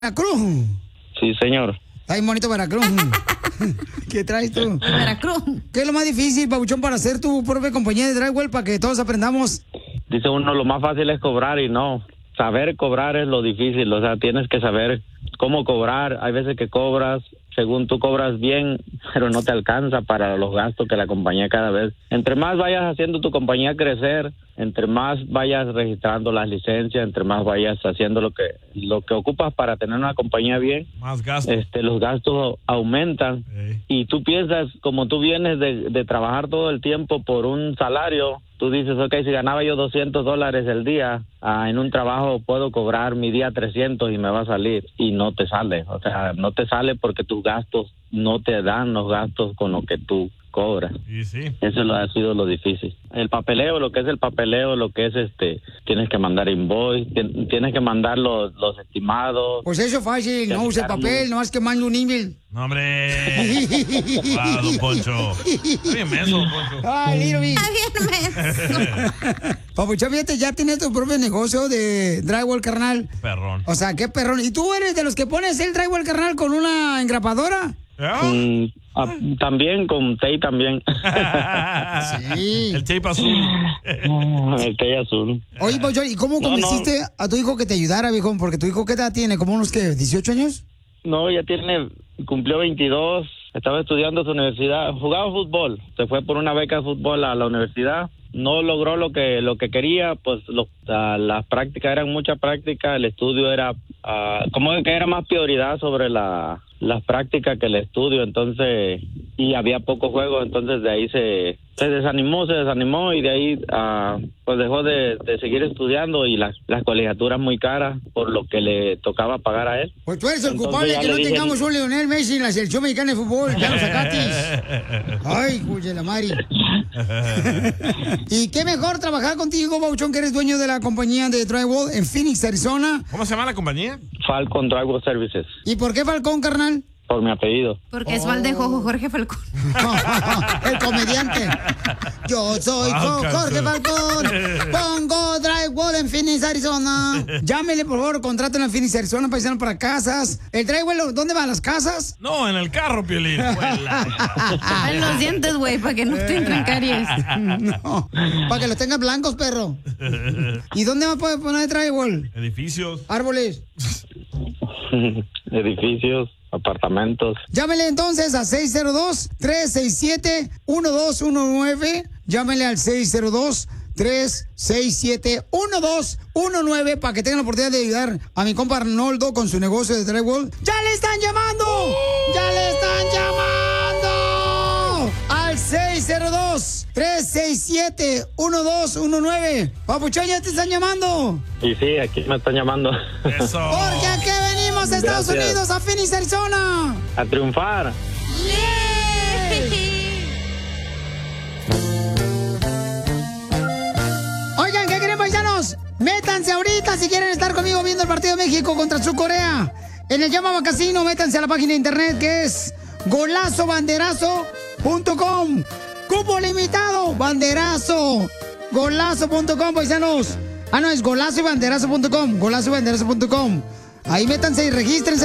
Veracruz. Sí, señor. Está bien bonito Veracruz. ¿Qué traes tú? Veracruz. ¿Qué es lo más difícil, Pabuchón, para hacer tu propia compañía de drywall para que todos aprendamos? Dice uno, lo más fácil es cobrar y no. Saber cobrar es lo difícil, o sea, tienes que saber cómo cobrar. Hay veces que cobras, según tú cobras bien, pero no te alcanza para los gastos que la compañía cada vez. Entre más vayas haciendo tu compañía crecer, entre más vayas registrando las licencias, entre más vayas haciendo lo que ocupas para tener una compañía bien, más gastos. Los gastos aumentan. Y tú piensas, como tú vienes de trabajar todo el tiempo por un salario, tú dices, ok, si ganaba yo $200 el día, en un trabajo puedo cobrar mi día 300 y me va a salir. Y no te sale, o sea, no te sale porque tus gastos no te dan los gastos con lo que tú cobras. Y sí. Eso ha sido lo difícil. El papeleo, lo que es el papeleo, lo que es tienes que mandar invoice, tienes que mandar los estimados. Pues eso es fácil, no use papel, nomás que mande un email. No, hombre. Wow, don Poncho. Está bien menso, don Poncho. Ay, Little Big. Está bien menso. Papuchón, fíjate, ya tienes tu propio negocio de drywall, carnal. Perrón. O sea, qué perrón. ¿Y tú eres de los que pones el drywall, carnal, con una engrapadora? También con tape también. Sí. El tape azul. El tape azul. Oye, Papuchón, ¿y cómo convenciste a tu hijo que te ayudara, viejón? Porque tu hijo, ¿qué edad tiene? ¿Como unos, qué, 18 años? No, ya cumplió 22, estaba estudiando su universidad, jugaba fútbol, se fue por una beca de fútbol a la universidad, no logró lo que quería, pues las prácticas eran mucha práctica, el estudio era, como que era más prioridad sobre las prácticas que el estudio, entonces, y había pocos juegos, entonces de ahí se desanimó y de ahí pues dejó de seguir estudiando y las colegiaturas muy caras por lo que le tocaba pagar a él. Pues tú eres el Entonces, culpable ya que no le dije, tengamos un Lionel Messi en la selección mexicana de fútbol, ya lo sacatis. Ay, cuye la Mari. ¿Y qué mejor trabajar contigo, Pabuchón, que eres dueño de la compañía de drywall en Phoenix, Arizona? ¿Cómo se llama la compañía? Falcon Drywall Services. ¿Y por qué Falcón, carnal? Por mi apellido. Porque es Valdejojo Jorge Falcón. El comediante. Yo soy Jorge Falcón. Pongo drywall en Phoenix, Arizona. Llámele, por favor, contrátelo en Phoenix, Arizona, paisano, para casas. ¿El drywall dónde van las casas? No, en el carro, Piolín. En los dientes, güey, para que no te entren caries. No, para que los tengas blancos, perro. ¿Y dónde más puede poner drywall? Edificios. Árboles. Edificios, apartamentos. Llámele entonces a 602-367-1219. Llámele al 602-367-1219 para que tengan la oportunidad de ayudar a mi compa Arnoldo con su negocio de drywall. ¡Ya le están llamando! ¡Ya le están llamando! Al 602-367-1219. Papuchón, ya te están llamando. Y sí, aquí me están llamando. Eso. Porque aquí venimos a Estados Gracias. Unidos, a Phoenix, Arizona. A triunfar. Oigan, ¿qué creen, paisanos? Métanse ahorita si quieren estar conmigo viendo el partido de México contra Sur Corea. En el Llama Casino, métanse a la página de internet que es golazobanderazo.com. Cupo limitado, banderazo. Golazo.com, paisanos. No, es golazobanderazo.com. Golazobanderazo.com. Ahí métanse y regístrense.